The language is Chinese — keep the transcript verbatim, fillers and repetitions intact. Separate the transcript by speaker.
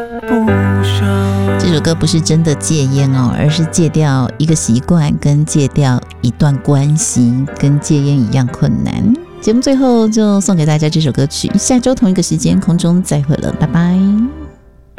Speaker 1: 这首歌不是真的戒烟哦，而是戒掉一个习惯，跟戒掉一段关系，跟戒烟一样困难。节目最后就送给大家这首歌曲，下周同一个时间空中再会了，拜拜。